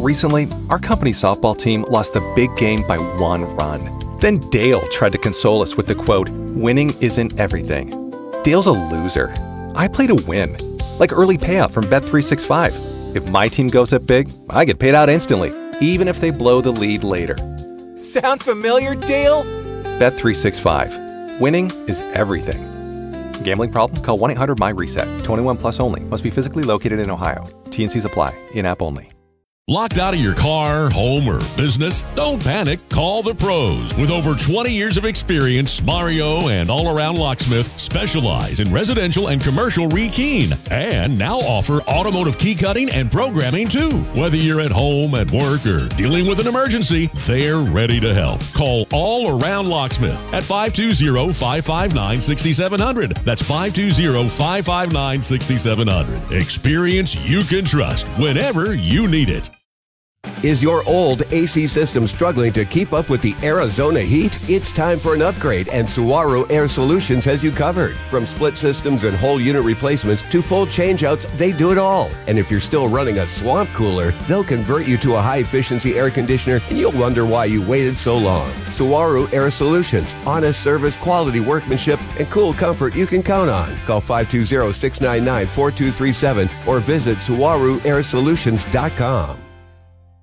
Recently, our company's softball team lost the big game by 1 run. Then Dale tried to console us with the quote, "Winning isn't everything." Dale's a loser. I play to win. Like early payout from Bet365. If my team goes up big, I get paid out instantly, even if they blow the lead later. Sound familiar, Dale? Bet365. Winning is everything. Gambling problem? Call 1-800-MY-RESET. 21 plus only. Must be physically located in Ohio. T&Cs apply. In-app only. Locked out of your car, home, or business? Don't panic. Call the pros. With over 20 years of experience, Mario and All Around Locksmith specialize in residential and commercial rekeying and now offer automotive key cutting and programming too. Whether you're at home, at work, or dealing with an emergency, they're ready to help. Call All Around Locksmith at 520-559-6700. That's 520-559-6700. Experience you can trust whenever you need it. Is your old AC system struggling to keep up with the Arizona heat? It's time for an upgrade, and Saguaro Air Solutions has you covered. From split systems and whole unit replacements to full changeouts, they do it all. And if you're still running a swamp cooler, they'll convert you to a high-efficiency air conditioner, and you'll wonder why you waited so long. Saguaro Air Solutions. Honest service, quality workmanship, and cool comfort you can count on. Call 520-699-4237 or visit SaguaroAirSolutions.com.